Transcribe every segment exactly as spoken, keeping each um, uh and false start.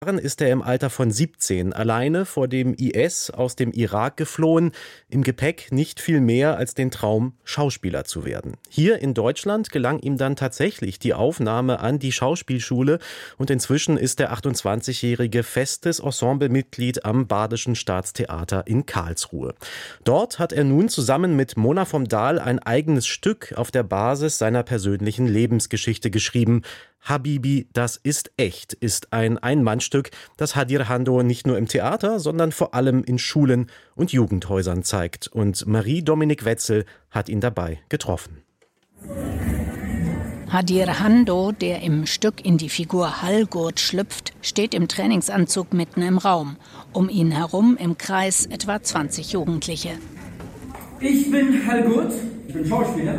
ist er im Alter von siebzehn alleine vor dem I S aus dem Irak geflohen, im Gepäck nicht viel mehr als den Traum, Schauspieler zu werden. Hier in Deutschland gelang ihm dann tatsächlich die Aufnahme an die Schauspielschule und inzwischen ist der achtundzwanzigjährige festes Ensemblemitglied am Badischen Staatstheater in Karlsruhe. Dort hat er nun zusammen mit Mona vom Dahl ein eigenes Stück auf der Basis seiner persönlichen Lebensgeschichte geschrieben. Habibi, das ist echt, ist ein Ein-Mann-Stück, das Hadir Hando nicht nur im Theater, sondern vor allem in Schulen und Jugendhäusern zeigt. Und Marie-Dominik Wetzel hat ihn dabei getroffen. Hadir Hando, der im Stück in die Figur Halgurt schlüpft, steht im Trainingsanzug mitten im Raum. Um ihn herum im Kreis etwa zwanzig Jugendliche. Ich bin Halgurt, ich bin Schauspieler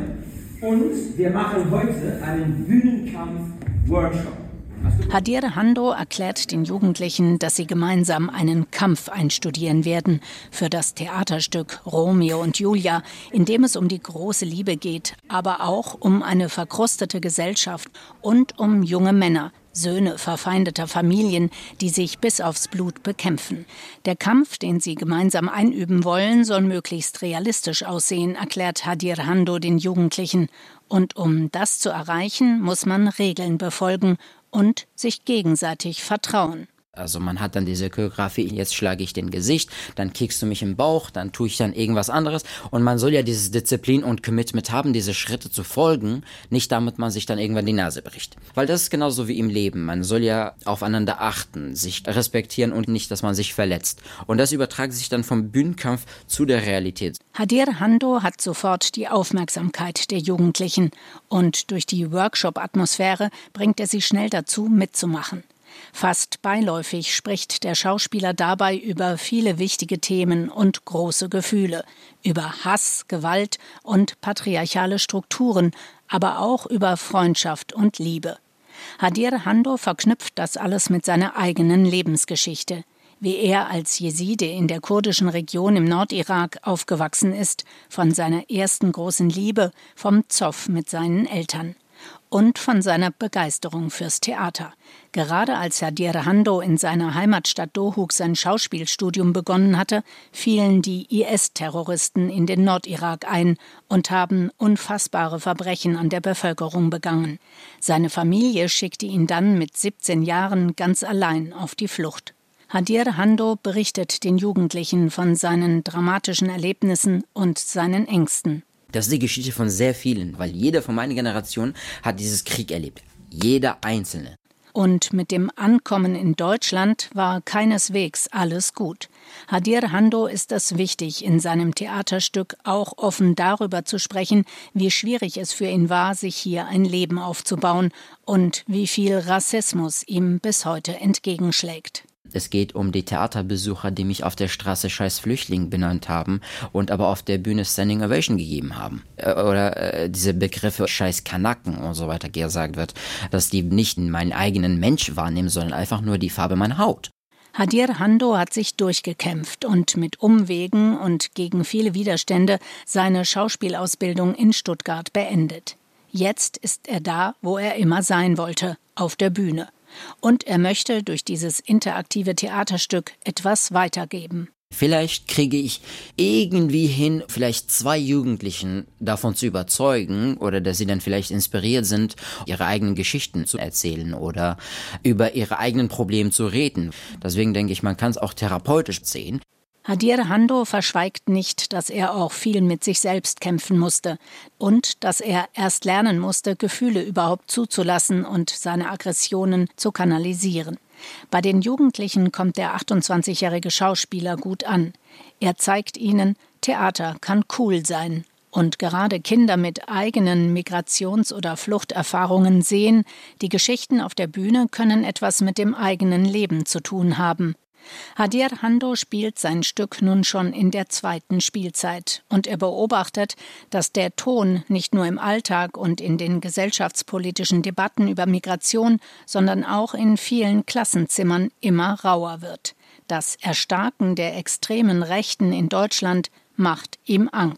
und wir machen heute einen Bühnenkampf-Workshop. Hadir Hando erklärt den Jugendlichen, dass sie gemeinsam einen Kampf einstudieren werden für das Theaterstück Romeo und Julia, in dem es um die große Liebe geht, aber auch um eine verkrustete Gesellschaft und um junge Männer, Söhne verfeindeter Familien, die sich bis aufs Blut bekämpfen. Der Kampf, den sie gemeinsam einüben wollen, soll möglichst realistisch aussehen, erklärt Hadir Hando den Jugendlichen. Und um das zu erreichen, muss man Regeln befolgen und sich gegenseitig vertrauen. Also man hat dann diese Choreografie, jetzt schlage ich den Gesicht, dann kickst du mich im Bauch, dann tue ich dann irgendwas anderes. Und man soll ja diese Disziplin und Commitment haben, diese Schritte zu folgen, nicht damit man sich dann irgendwann die Nase bricht. Weil das ist genauso wie im Leben. Man soll ja aufeinander achten, sich respektieren und nicht, dass man sich verletzt. Und das übertragt sich dann vom Bühnenkampf zu der Realität. Hadir Hando hat sofort die Aufmerksamkeit der Jugendlichen. Und durch die Workshop-Atmosphäre bringt er sie schnell dazu, mitzumachen. Fast beiläufig spricht der Schauspieler dabei über viele wichtige Themen und große Gefühle, über Hass, Gewalt und patriarchale Strukturen, aber auch über Freundschaft und Liebe. Hadir Hando verknüpft das alles mit seiner eigenen Lebensgeschichte, wie er als Jeside in der kurdischen Region im Nordirak aufgewachsen ist, von seiner ersten großen Liebe, vom Zoff mit seinen Eltern. Und von seiner Begeisterung fürs Theater. Gerade als Hadir Hando in seiner Heimatstadt Dohuk sein Schauspielstudium begonnen hatte, fielen die I S-Terroristen in den Nordirak ein und haben unfassbare Verbrechen an der Bevölkerung begangen. Seine Familie schickte ihn dann mit siebzehn Jahren ganz allein auf die Flucht. Hadir Hando berichtet den Jugendlichen von seinen dramatischen Erlebnissen und seinen Ängsten. Das ist die Geschichte von sehr vielen, weil jeder von meiner Generation hat dieses Krieg erlebt. Jeder Einzelne. Und mit dem Ankommen in Deutschland war keineswegs alles gut. Hadir Hando ist es wichtig, in seinem Theaterstück auch offen darüber zu sprechen, wie schwierig es für ihn war, sich hier ein Leben aufzubauen und wie viel Rassismus ihm bis heute entgegenschlägt. Es geht um die Theaterbesucher, die mich auf der Straße scheiß Flüchtling benannt haben und aber auf der Bühne Standing Ovation gegeben haben. Oder äh, diese Begriffe scheiß Kanaken und so weiter gesagt wird, dass die nicht meinen eigenen Mensch wahrnehmen, sondern einfach nur die Farbe meiner Haut. Hadir Hando hat sich durchgekämpft und mit Umwegen und gegen viele Widerstände seine Schauspielausbildung in Stuttgart beendet. Jetzt ist er da, wo er immer sein wollte, auf der Bühne. Und er möchte durch dieses interaktive Theaterstück etwas weitergeben. Vielleicht kriege ich irgendwie hin, vielleicht zwei Jugendlichen davon zu überzeugen oder dass sie dann vielleicht inspiriert sind, ihre eigenen Geschichten zu erzählen oder über ihre eigenen Probleme zu reden. Deswegen denke ich, man kann es auch therapeutisch sehen. Hadir Hando verschweigt nicht, dass er auch viel mit sich selbst kämpfen musste und dass er erst lernen musste, Gefühle überhaupt zuzulassen und seine Aggressionen zu kanalisieren. Bei den Jugendlichen kommt der achtundzwanzigjährige Schauspieler gut an. Er zeigt ihnen, Theater kann cool sein. Und gerade Kinder mit eigenen Migrations- oder Fluchterfahrungen sehen, die Geschichten auf der Bühne können etwas mit dem eigenen Leben zu tun haben. Hadir Hando spielt sein Stück nun schon in der zweiten Spielzeit und er beobachtet, dass der Ton nicht nur im Alltag und in den gesellschaftspolitischen Debatten über Migration, sondern auch in vielen Klassenzimmern immer rauer wird. Das Erstarken der extremen Rechten in Deutschland macht ihm Angst.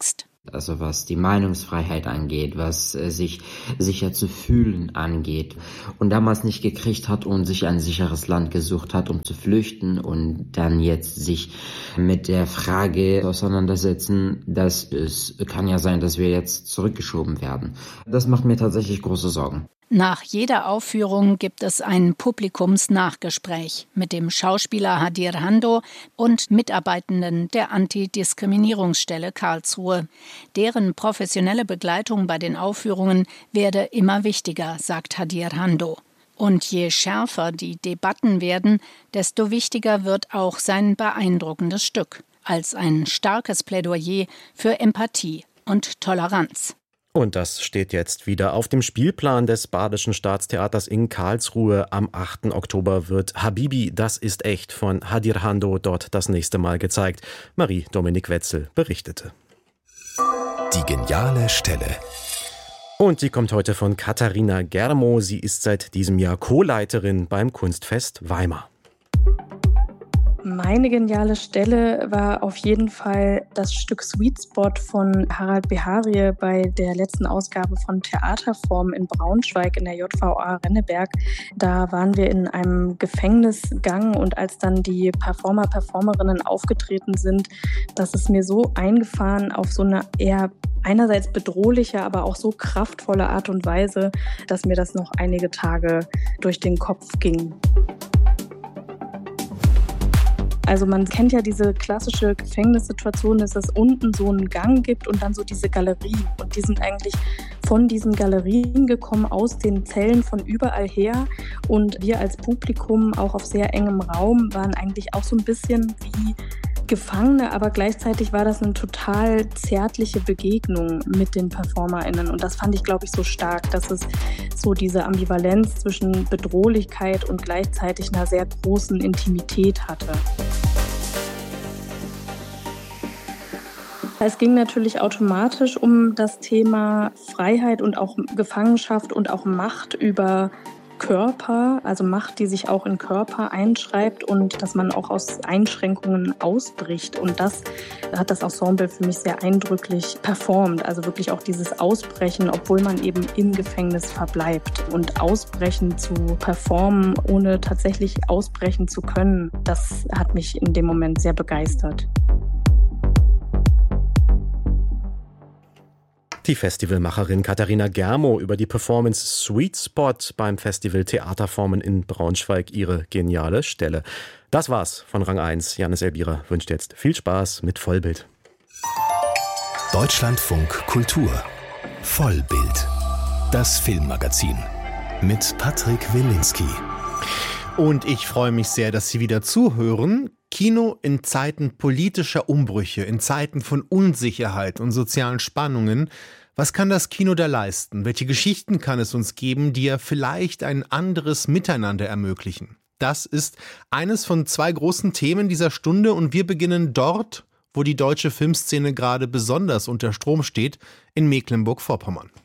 Also was die Meinungsfreiheit angeht, was äh, sich sicher zu fühlen angeht und damals nicht gekriegt hat und sich ein sicheres Land gesucht hat, um zu flüchten und dann jetzt sich mit der Frage auseinandersetzen, dass es kann ja sein, dass wir jetzt zurückgeschoben werden. Das macht mir tatsächlich große Sorgen. Nach jeder Aufführung gibt es ein Publikumsnachgespräch mit dem Schauspieler Hadir Hando und Mitarbeitenden der Antidiskriminierungsstelle Karlsruhe. Deren professionelle Begleitung bei den Aufführungen werde immer wichtiger, sagt Hadir Hando. Und je schärfer die Debatten werden, desto wichtiger wird auch sein beeindruckendes Stück als ein starkes Plädoyer für Empathie und Toleranz. Und das steht jetzt wieder auf dem Spielplan des Badischen Staatstheaters in Karlsruhe. Am achten Oktober wird Habibi, das ist echt, von Hadir Hando dort das nächste Mal gezeigt. Marie-Dominik Wetzel berichtete. Die geniale Stelle. Und die kommt heute von Katharina Germo. Sie ist seit diesem Jahr Co-Leiterin beim Kunstfest Weimar. Meine geniale Stelle war auf jeden Fall das Stück Sweet Spot von Harald Beharie bei der letzten Ausgabe von Theaterform in Braunschweig in der J V A Renneberg. Da waren wir in einem Gefängnisgang und als dann die Performer, Performerinnen aufgetreten sind, das ist mir so eingefahren auf so eine eher einerseits bedrohliche, aber auch so kraftvolle Art und Weise, dass mir das noch einige Tage durch den Kopf ging. Also man kennt ja diese klassische Gefängnissituation, dass es unten so einen Gang gibt und dann so diese Galerien. Und die sind eigentlich von diesen Galerien gekommen, aus den Zellen von überall her. Und wir als Publikum, auch auf sehr engem Raum, waren eigentlich auch so ein bisschen wie Gefangene, aber gleichzeitig war das eine total zärtliche Begegnung mit den PerformerInnen. Und das fand ich, glaube ich, so stark, dass es so diese Ambivalenz zwischen Bedrohlichkeit und gleichzeitig einer sehr großen Intimität hatte. Es ging natürlich automatisch um das Thema Freiheit und auch Gefangenschaft und auch Macht über Körper, also Macht, die sich auch in Körper einschreibt und dass man auch aus Einschränkungen ausbricht. Und das hat das Ensemble für mich sehr eindrücklich performt. Also wirklich auch dieses Ausbrechen, obwohl man eben im Gefängnis verbleibt. Und Ausbrechen zu performen, ohne tatsächlich ausbrechen zu können, das hat mich in dem Moment sehr begeistert. Die Festivalmacherin Katharina Germo über die Performance Sweet Spot beim Festival Theaterformen in Braunschweig, ihre geniale Stelle. Das war's von Rang eins. Janis Elbira wünscht jetzt viel Spaß mit Vollbild. Deutschlandfunk Kultur. Vollbild. Das Filmmagazin. Mit Patrick Wilinski. Und ich freue mich sehr, dass Sie wieder zuhören. Kino in Zeiten politischer Umbrüche, in Zeiten von Unsicherheit und sozialen Spannungen. Was kann das Kino da leisten? Welche Geschichten kann es uns geben, die ja vielleicht ein anderes Miteinander ermöglichen? Das ist eines von zwei großen Themen dieser Stunde und wir beginnen dort, wo die deutsche Filmszene gerade besonders unter Strom steht, in Mecklenburg-Vorpommern.